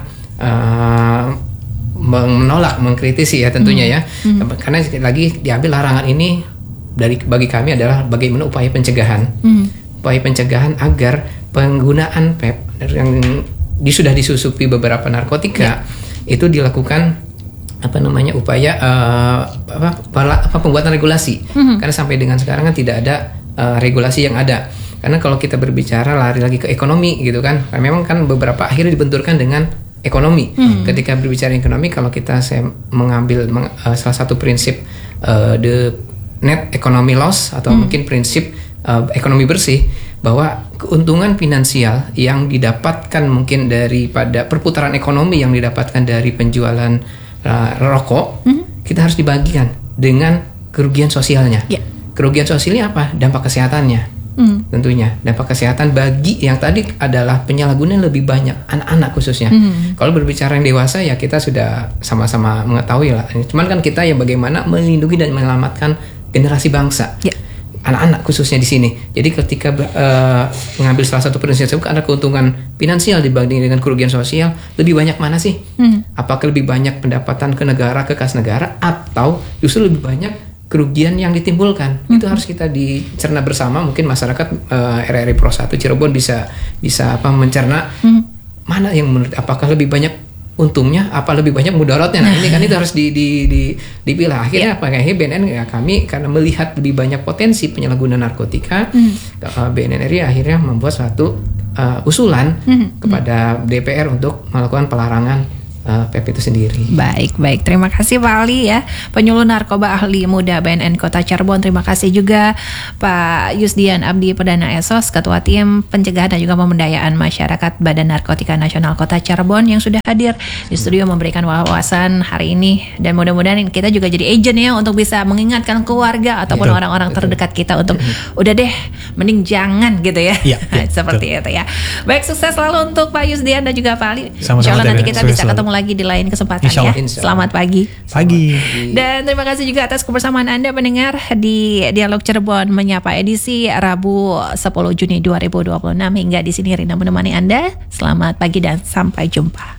menolak, mengkritisi ya tentunya ya. Karena sekali lagi diambil larangan ini bagi kami adalah bagaimana upaya pencegahan. Upaya pencegahan agar penggunaan PEV yang sudah disusupi beberapa narkotika itu dilakukan upaya pembuatan regulasi. Karena sampai dengan sekarang kan tidak ada regulasi yang ada. Karena kalau kita berbicara lari lagi ke ekonomi gitu kan, memang kan beberapa akhirnya dibenturkan dengan ekonomi. Ketika berbicara ekonomi, kalau saya mengambil salah satu prinsip the net economy loss atau mungkin prinsip ekonomi bersih, bahwa keuntungan finansial yang didapatkan mungkin daripada perputaran ekonomi yang didapatkan dari penjualan rokok, kita harus dibagikan dengan kerugian sosialnya. Kerugian sosialnya apa? Dampak kesehatannya. tentunya dampak kesehatan bagi yang tadi adalah penyalahgunaan lebih banyak anak-anak khususnya. Kalau berbicara yang dewasa ya kita sudah sama-sama mengetahui lah. Cuman kan kita ya bagaimana melindungi dan menyelamatkan generasi bangsa. Anak-anak khususnya di sini. Jadi ketika mengambil salah satu prinsip tersebut, ada keuntungan finansial dibanding dengan kerugian sosial, lebih banyak mana sih? Apakah lebih banyak pendapatan ke negara, ke kas negara, atau justru lebih banyak kerugian yang ditimbulkan? Itu harus kita dicerna bersama. Mungkin masyarakat RRI Pro 1 Cirebon bisa mencerna mana yang menurut, apakah lebih banyak untungnya apa lebih banyak mudaratnya. Nah, ini kan itu harus dipilah. Akhirnya akhirnya BNN ya, kami karena melihat lebih banyak potensi penyalahgunaan narkotika, BNN RI akhirnya membuat suatu usulan kepada DPR untuk melakukan pelarangan PEP itu sendiri. Baik. Terima kasih Pak Ali ya, penyuluh narkoba ahli muda BNN Kota Cirebon. Terima kasih juga Pak Yusdian Abdi Perdana Esos, Ketua Tim Pencegahan dan juga Pemberdayaan Masyarakat Badan Narkotika Nasional Kota Cirebon yang sudah hadir di studio memberikan wawasan hari ini. Dan mudah-mudahan kita juga jadi agent ya untuk bisa mengingatkan keluarga ataupun orang-orang terdekat kita untuk udah deh, mending jangan gitu ya. Seperti itu ya. Baik, sukses selalu untuk Pak Yusdian dan juga Pak Ali. Insyaallah nanti kita bisa ketemu lagi di lain kesempatan ya. Selamat pagi. Dan terima kasih juga atas kebersamaan Anda pendengar di Dialog Cirebon Menyapa edisi Rabu 10 Juni 2026. Hingga di sini Rina menemani Anda. Selamat pagi dan sampai jumpa.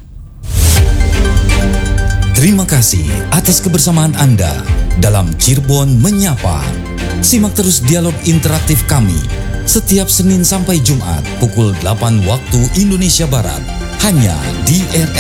Terima kasih atas kebersamaan Anda dalam Cirebon Menyapa. Simak terus dialog interaktif kami setiap Senin sampai Jumat pukul 8 waktu Indonesia Barat hanya di RRI